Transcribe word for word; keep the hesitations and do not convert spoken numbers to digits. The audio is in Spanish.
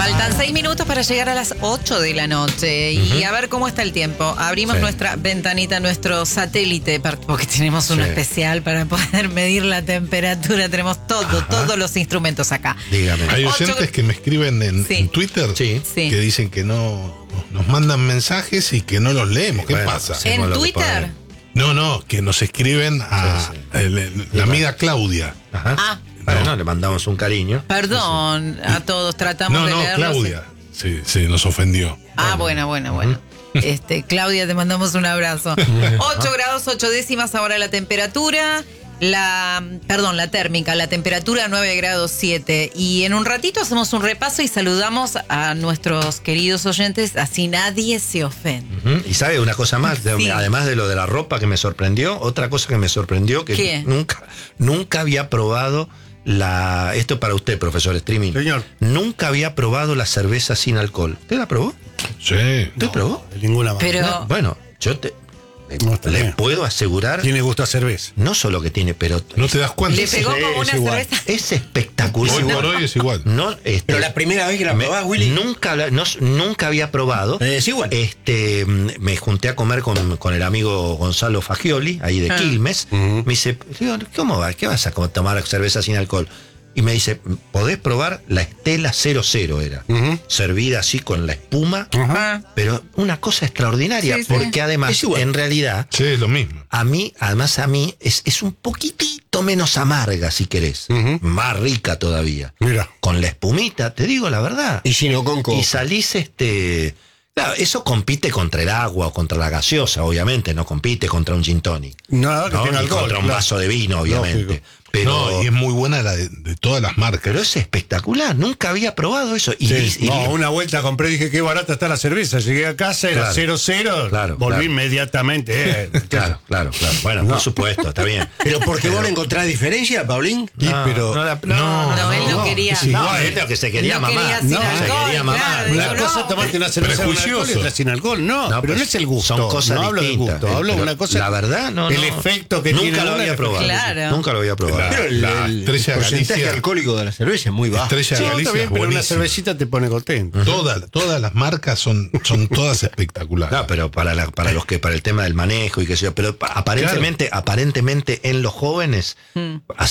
Faltan seis minutos para llegar a las ocho de la noche y uh-huh. a ver cómo está el tiempo. Abrimos sí. nuestra ventanita, nuestro satélite, porque tenemos uno sí. especial para poder medir la temperatura. Tenemos todo, Ajá. todos los instrumentos acá. Dígame. Hay oyentes ocho... que me escriben en, sí. en Twitter sí. que dicen que no nos mandan mensajes y que no los leemos. ¿Qué bueno, pasa? ¿En Twitter? No, no, que nos escriben a sí, sí. El, la amiga Claudia. Ajá. Ah. Bueno, no, le mandamos un cariño. Perdón sí, sí. a todos, tratamos no, de no, leerlos. Claudia, sí, sí, nos ofendió. Ah, bueno, bueno, bueno. Este, Claudia, te mandamos un abrazo. ocho grados, ocho décimas ahora la temperatura. La, perdón, la térmica, la temperatura nueve grados siete. Y en un ratito hacemos un repaso y saludamos a nuestros queridos oyentes, así nadie se ofende. Uh-huh. Y sabe una cosa más, de, sí. además de lo de la ropa que me sorprendió, otra cosa que me sorprendió, que ¿Qué? nunca, nunca había probado la. Esto es para usted, profesor Streaming. Señor. Nunca había probado la cerveza sin alcohol. ¿Usted la probó? Sí. ¿Usted no, probó? De ninguna manera. Pero... No, bueno, yo te. No, le puedo asegurar. Tiene gusto a cerveza. No solo que tiene, pero. No te das cuenta. Le pegó sí, como una igual. cerveza. Es espectacular. Hoy por hoy es igual. No, este, pero la primera vez que la probás, Willy. Nunca, no, nunca había probado. Eh, es igual. Este, me junté a comer con, con el amigo Gonzalo Fagioli, ahí de ah. Quilmes. Uh-huh. Me dice, digo, ¿cómo va? ¿Qué vas a tomar cerveza sin alcohol? Y me dice, podés probar la Estela cero cero era. Uh-huh. Servida así con la espuma. Uh-huh. Pero una cosa extraordinaria. Sí, porque sí. además, en realidad. Sí, es lo mismo. A mí, además a mí, es, es un poquitito menos amarga, si querés. Uh-huh. Más rica todavía. Mira. Con la espumita, te digo la verdad. Y si no con coca. Y salís este. Claro, eso compite contra el agua o contra la gaseosa, obviamente. No compite contra un gin tonic. No, que ¿no? tenga Ni alcohol, contra un claro. vaso de vino, obviamente. Lógico. Pero, no, y es muy buena la de, de todas las marcas. Pero es espectacular, nunca había probado eso. Y, sí. y, y, no, una vuelta compré y dije, qué barata está la cerveza. Llegué a casa, era cero cero, claro, volví claro. inmediatamente. Eh. Claro, claro, claro. Bueno, no. por supuesto, está bien. Pero porque pero, vos le encontrás diferencia, Paulín. Sí, no, pero, no, la, no, no, no, él no quería. Sí, no, él lo que se quería no mamar. Quería no, alcohol, se quería mamar. Claro, una cosa es tomarte una cerveza con alcohol y otra sin alcohol. No, no pero no es el gusto. Son cosas no hablo distintas. del gusto, hablo de una cosa. La verdad, no. El no, efecto que nunca tiene. Nunca lo había probado. Claro. Nunca lo había probado. Pero el, la el, estrella el porcentaje Galicia, alcohólico de la cerveza es muy bajo. Estrella Sí, Galicia bien, es pero una buenísima. cervecita te pone contento. Todas, todas las marcas son, son todas espectaculares. No, pero para la, para los que para el tema del manejo y qué sé yo, pero aparentemente, claro. aparentemente en los jóvenes. Hmm.